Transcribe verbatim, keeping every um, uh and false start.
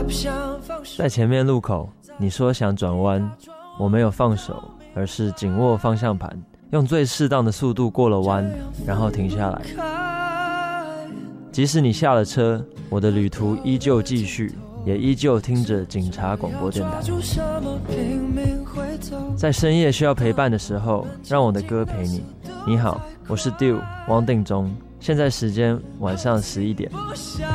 在前面路口，你说想转弯，我没有放手，而是紧握方向盘，用最适当的速度过了弯，然后停下来。即使你下了车，我的旅途依旧继续，也依旧听着警察广播电台。在深夜需要陪伴的时候，让我的歌陪你。你好，我是 Dew 汪定中，现在时间晚上十一点。